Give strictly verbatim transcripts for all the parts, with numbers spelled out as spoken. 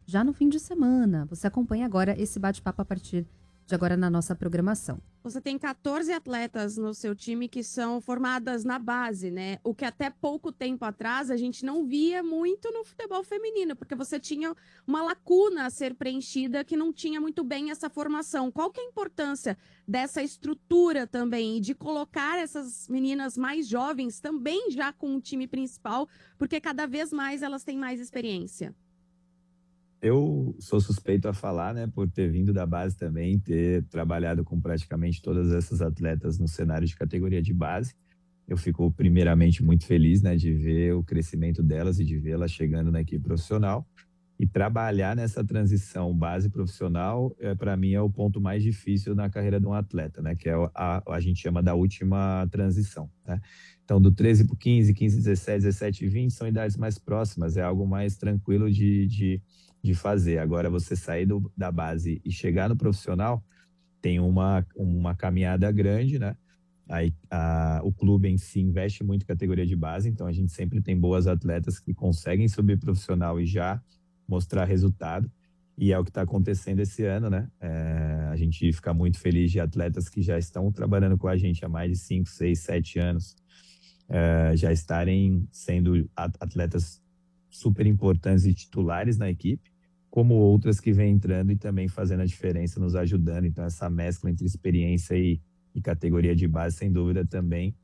já no fim de semana. Você acompanha agora esse bate-papo a partir de agora na nossa programação. Você tem quatorze atletas no seu time que são formadas na base, né? O que até pouco tempo atrás a gente não via muito no futebol feminino, porque você tinha uma lacuna a ser preenchida que não tinha muito bem essa formação. Qual que é a importância dessa estrutura também e de colocar essas meninas mais jovens também já com o time principal, porque cada vez mais elas têm mais experiência? Eu sou suspeito a falar, né, por ter vindo da base também, ter trabalhado com praticamente todas essas atletas no cenário de categoria de base. Eu fico primeiramente muito feliz, né, de ver o crescimento delas e de vê-las chegando na equipe profissional. E trabalhar nessa transição base profissional, é, para mim, é o ponto mais difícil na carreira de um atleta, né, que é a, a gente chama da última transição, né? Então, do treze para o quinze, quinze, dezessete, dezessete e vinte são idades mais próximas, é algo mais tranquilo de, de, de fazer. Agora, você sair do, da base e chegar no profissional, tem uma, uma caminhada grande, né? Aí, a, o clube em si investe muito em categoria de base, então a gente sempre tem boas atletas que conseguem subir profissional e já mostrar resultado, e é o que está acontecendo esse ano, né? É, a gente fica muito feliz de atletas que já estão trabalhando com a gente há mais de cinco, seis, sete anos, é, já estarem sendo atletas super importantes e titulares na equipe, como outras que vêm entrando e também fazendo a diferença, nos ajudando. Então, essa mescla entre experiência e, e categoria de base, sem dúvida, também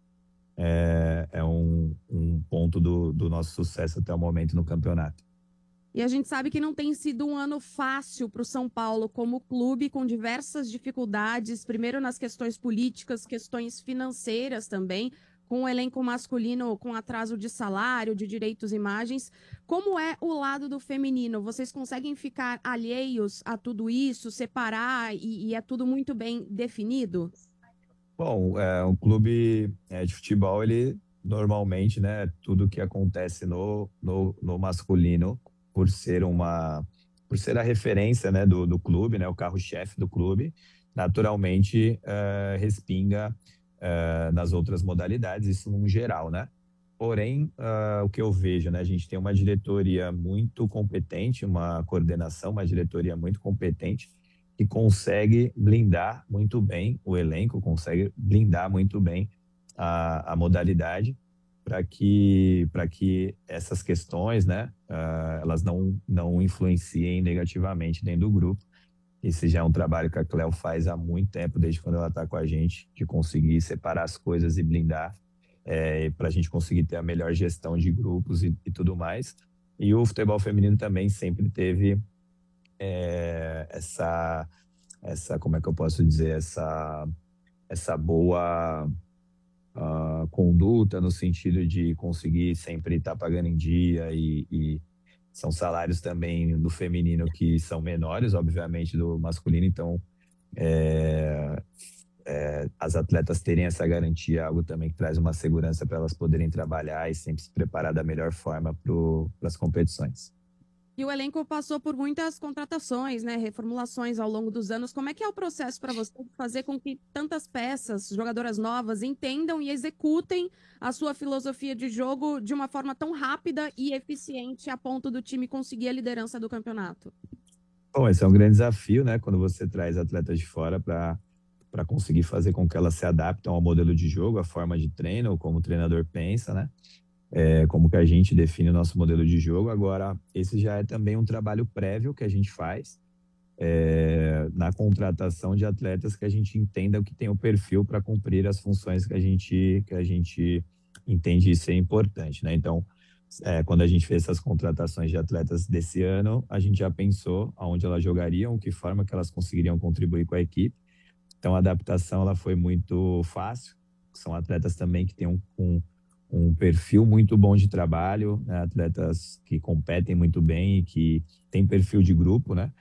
é, é um, um ponto do, do nosso sucesso até o momento no campeonato. E a gente sabe que não tem sido um ano fácil para o São Paulo como clube, com diversas dificuldades, primeiro nas questões políticas, questões financeiras também, com o elenco masculino com atraso de salário, de direitos e imagens. Como é o lado do feminino? Vocês conseguem ficar alheios a tudo isso, separar e, e é tudo muito bem definido? Bom, é, um clube é, de futebol, ele normalmente, né, tudo que acontece no, no, no masculino, por ser uma, por ser a referência, né, do, do clube, né, o carro-chefe do clube, naturalmente é, respinga é, nas outras modalidades, isso no geral, né? Porém, uh, o que eu vejo, né, a gente tem uma diretoria muito competente, uma coordenação, uma diretoria muito competente, que consegue blindar muito bem o elenco, consegue blindar muito bem a, a modalidade para que para que essas questões, né, uh, elas não não influenciem negativamente dentro do grupo. Esse já é um trabalho que a Cleo faz há muito tempo, desde quando ela está com a gente, de conseguir separar as coisas e blindar, é, para a gente conseguir ter a melhor gestão de grupos e, e tudo mais. E o futebol feminino também sempre teve é, essa, essa, como é que eu posso dizer, essa, essa boa uh, conduta no sentido de conseguir sempre estar pagando em dia e, e são salários também do feminino que são menores, obviamente, do masculino, então é, é, as atletas terem essa garantia é algo também que traz uma segurança para elas poderem trabalhar e sempre se preparar da melhor forma para as competições. E o elenco passou por muitas contratações, né, reformulações ao longo dos anos. Como é que é o processo para você fazer com que tantas peças, jogadoras novas, entendam e executem a sua filosofia de jogo de uma forma tão rápida e eficiente a ponto do time conseguir a liderança do campeonato? Bom, esse é um grande desafio, né, quando você traz atletas de fora para para conseguir fazer com que elas se adaptem ao modelo de jogo, à forma de treino, como o treinador pensa, né? É, como que a gente define o nosso modelo de jogo. Agora, esse já é também um trabalho prévio que a gente faz é, na contratação de atletas que a gente entenda que tem o perfil para cumprir as funções que a gente, que a gente entende ser importante, né? Então, é, quando a gente fez essas contratações de atletas desse ano, a gente já pensou aonde elas jogariam, que forma que elas conseguiriam contribuir com a equipe. Então, a adaptação ela foi muito fácil. São atletas também que têm um, um, um perfil muito bom de trabalho, né? Atletas que competem muito bem e que têm perfil de grupo, né?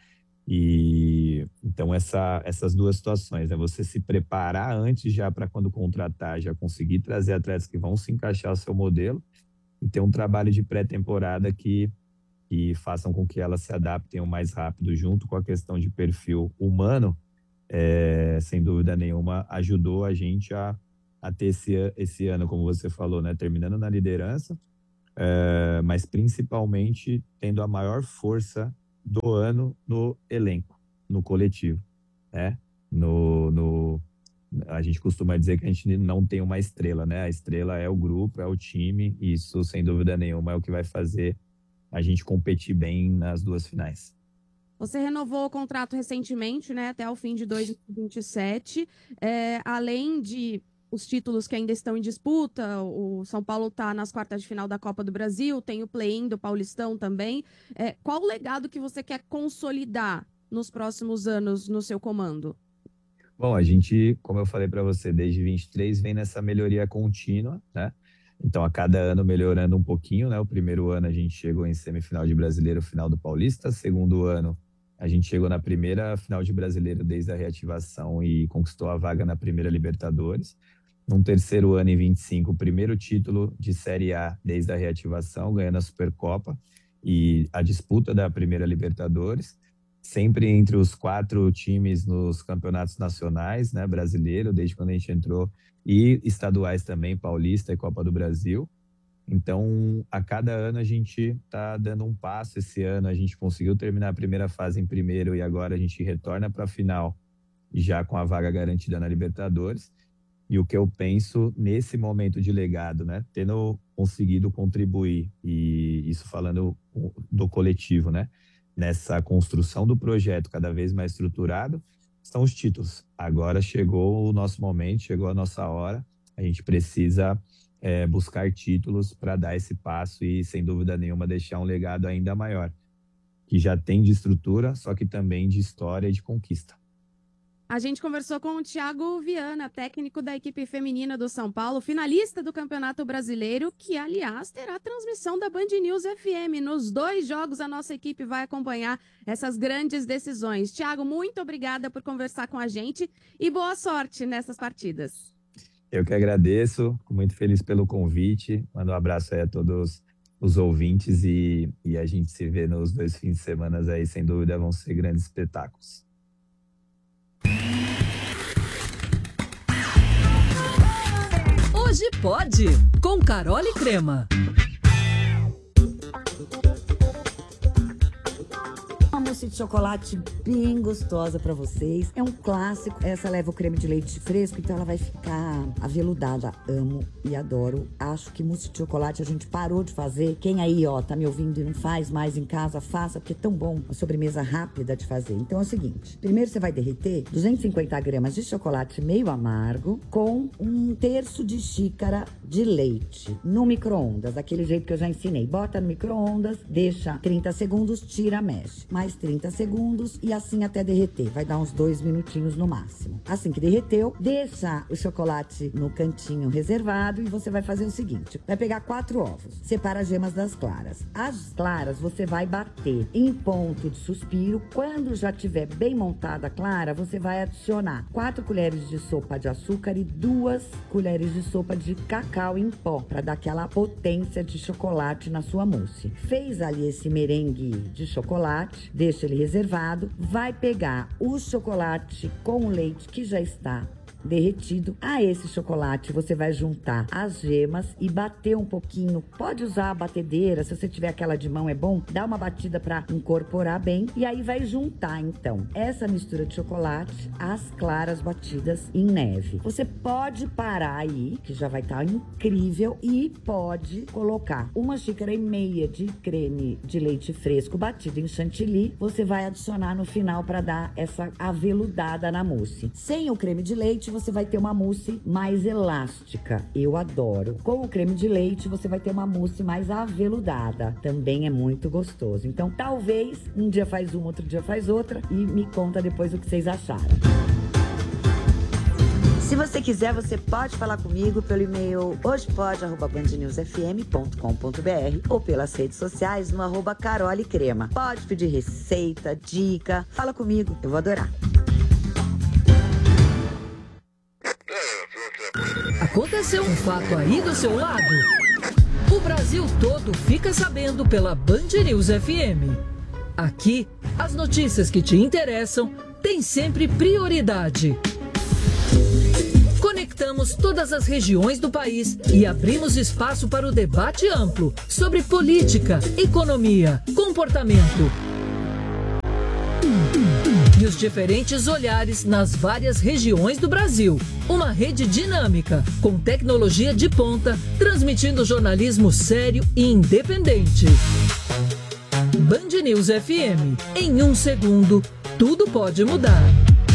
E então essa, essas duas situações, né? Você se preparar antes já para quando contratar, já conseguir trazer atletas que vão se encaixar ao seu modelo e ter um trabalho de pré-temporada que, que façam com que elas se adaptem o mais rápido, junto com a questão de perfil humano. É, sem dúvida nenhuma, ajudou a gente a, a ter esse, esse ano, como você falou, né, terminando na liderança, é, mas principalmente tendo a maior força do ano no elenco, no coletivo, né? No, no, a gente costuma dizer que a gente não tem uma estrela, né? A estrela é o grupo, é o time, e isso, sem dúvida nenhuma, é o que vai fazer a gente competir bem nas duas finais. Você renovou o contrato recentemente, né, até o fim de dois mil e vinte e sete. É, além de os títulos que ainda estão em disputa, o São Paulo está nas quartas de final da Copa do Brasil, tem o play-in do Paulistão também. É, qual o legado que você quer consolidar nos próximos anos no seu comando? Bom, a gente, como eu falei para você, desde vinte e três vem nessa melhoria contínua, né? Então, a cada ano melhorando um pouquinho, né? O primeiro ano a gente chegou em semifinal de Brasileiro, final do Paulista. Segundo ano, a gente chegou na primeira final de Brasileiro desde a reativação e conquistou a vaga na primeira Libertadores. No terceiro ano, em vinte e cinco, o primeiro título de Série A desde a reativação, ganhando a Supercopa e a disputa da primeira Libertadores. Sempre entre os quatro times nos campeonatos nacionais, né? Brasileiro, desde quando a gente entrou, e estaduais também, Paulista e Copa do Brasil. Então, a cada ano a gente está dando um passo. Esse ano a gente conseguiu terminar a primeira fase em primeiro e agora a gente retorna para a final, já com a vaga garantida na Libertadores. E o que eu penso nesse momento de legado, né? Tendo conseguido contribuir, e isso falando do coletivo, né? Nessa construção do projeto cada vez mais estruturado, são os títulos. Agora chegou o nosso momento, chegou a nossa hora. A gente precisa é, buscar títulos para dar esse passo e, sem dúvida nenhuma, deixar um legado ainda maior, que já tem de estrutura, só que também de história e de conquista. A gente conversou com o Thiago Viana, técnico da equipe feminina do São Paulo, finalista do Campeonato Brasileiro, que, aliás, terá transmissão da Band News F M. Nos dois jogos, a nossa equipe vai acompanhar essas grandes decisões. Thiago, muito obrigada por conversar com a gente e boa sorte nessas partidas. Eu que agradeço, fico muito feliz pelo convite. Mando um abraço aí a todos os ouvintes e, e a gente se vê nos dois fins de semana aí, sem dúvida, vão ser grandes espetáculos. Hoje pode, com Carol e Crema. Uma mousse de chocolate bem gostosa pra vocês. É um clássico. Essa leva o creme de leite fresco, então ela vai ficar aveludada. Amo e adoro. Acho que mousse de chocolate a gente parou de fazer. Quem aí, ó, tá me ouvindo e não faz mais em casa, faça, porque é tão bom. Uma sobremesa rápida de fazer. Então é o seguinte. Primeiro você vai derreter duzentos e cinquenta gramas de chocolate meio amargo com um terço de xícara de leite no micro-ondas, daquele jeito que eu já ensinei. Bota no micro-ondas, deixa trinta segundos, tira, mexe. Mais trinta segundos e assim até derreter. Vai dar uns dois minutinhos no máximo. Assim que derreteu, deixa o chocolate no cantinho reservado e você vai fazer o seguinte. Vai pegar quatro ovos, separa as gemas das claras. As claras você vai bater em ponto de suspiro. Quando já tiver bem montada a clara, você vai adicionar quatro colheres de sopa de açúcar e duas colheres de sopa de cacau em pó, para dar aquela potência de chocolate na sua mousse. Fez ali esse merengue de chocolate, deixa ele reservado, vai pegar o chocolate com o leite que já está derretido. A esse chocolate você vai juntar as gemas e bater um pouquinho. Pode usar a batedeira, se você tiver aquela de mão é bom, dá uma batida para incorporar bem e aí vai juntar então essa mistura de chocolate às claras batidas em neve. Você pode parar aí, que já vai estar incrível, e pode colocar uma xícara e meia de creme de leite fresco batido em chantilly. Você vai adicionar no final para dar essa aveludada na mousse. Sem o creme de leite você vai ter uma mousse mais elástica. Eu adoro. Com o creme de leite, você vai ter uma mousse mais aveludada. Também é muito gostoso. Então, talvez um dia faz uma, outro dia faz outra e me conta depois o que vocês acharam. Se você quiser, você pode falar comigo pelo e-mail hojepode arroba band news f m ponto com ponto b r ou pelas redes sociais no arroba Carol e Crema. Pode pedir receita, dica, fala comigo, eu vou adorar. Aconteceu um fato aí do seu lado? O Brasil todo fica sabendo pela Band News F M. Aqui, as notícias que te interessam têm sempre prioridade. Conectamos todas as regiões do país e abrimos espaço para o debate amplo sobre política, economia, comportamento. e os diferentes olhares nas várias regiões do Brasil. Uma rede dinâmica, com tecnologia de ponta, transmitindo jornalismo sério e independente. Band News F M. Em um segundo, tudo pode mudar.